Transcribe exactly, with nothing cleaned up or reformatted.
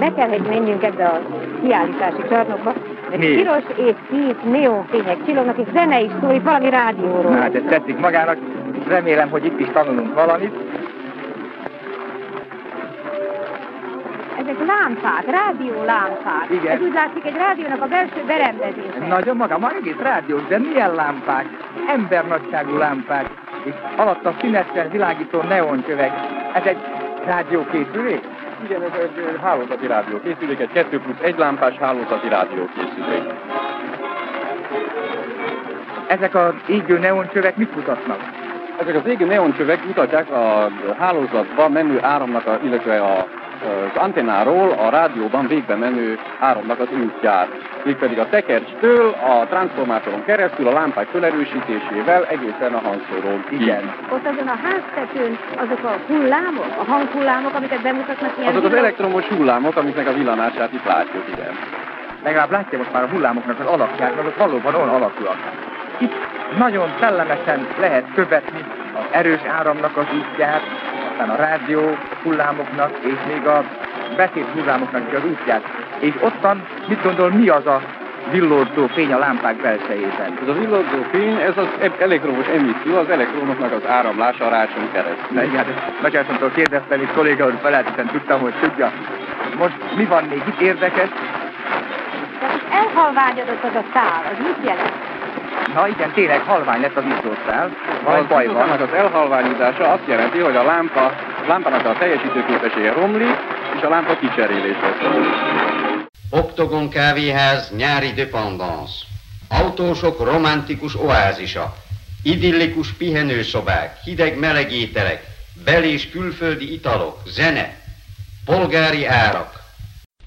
be kell, hogy menjünk ebbe a kiállítási csarnokba, mert piros és kék neonfények csillognak, és zene is szól, itt valami rádióról. Na, hát ez tetszik magának, remélem, hogy itt is tanulunk valamit. Ezek lámpák, rádiólámpák. Igen. Ez úgy látszik egy rádiónak a belső berendezése. Nagyon maga, ma egész rádiós, de milyen lámpák? Embernagyságú lámpák, és alatt a színesen világító neoncsöveg. Ez egy rádiókészülék? Igen, ez egy hálózati rádiókészülék, egy kettő plusz egy lámpás hálózati rádiókészülék. Ezek az égő neoncsövek mit mutatnak? Ezek az égő neoncsövek mutatják a hálózatban menő áramnak, a, illetve a az antennáról a rádióban végbe menő áramnak az útját. Mégpedig a tekercstől a transformátoron keresztül a lámpák felerősítésével egészen a hangszórón. Igen. Ott azon a háztetőn azok a hullámok, a hanghullámok, amiket bemutatnak ilyen Azok az villan... elektromos hullámok, amiknek a villanását itt látjuk, igen. Legalább látja most már a hullámoknak az alakját, azok valóban olyan alakúak. Itt nagyon szellemesen lehet követni az erős áramnak az útját, aztán a rádió hullámoknak, és még a beszéd hullámoknak is az útját. És ottan, mit gondol, mi az a villódzó fény a lámpák belsejében? Ez a villódzó fény, ez az elektromos emisszió, az elektronoknak az áramlása a rácson keresztül. Na igen, Nagyászomtól kérdeztem, és kolléga úr felelt, hiszen tudtam, hogy tudja. Most mi van még itt érdekes? Tehát elhalványodott az a szál, az mit jelent? Na igen, tényleg halvány lett az izzószál. Valami baj van. Az elhalványítása azt jelenti, hogy a lámpa, lámpának a teljesítőképessége romlik, és a lámpa kicserélésre szól. Oktogon kávéház nyári dependance. Autósok romantikus oázisa. Idillikus pihenőszobák, hideg-meleg ételek, bel- és külföldi italok, zene, polgári árak.